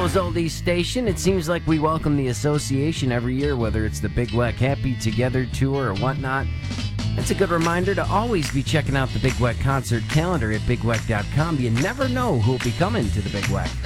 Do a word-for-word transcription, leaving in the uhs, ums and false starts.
Toledo's oldies station. It seems like we welcome the association every year, whether it's the Big Weck Happy Together tour or whatnot. It's a good reminder to always be checking out the Big Weck concert calendar at big weck dot com. You never know who'll be coming to the Big Weck.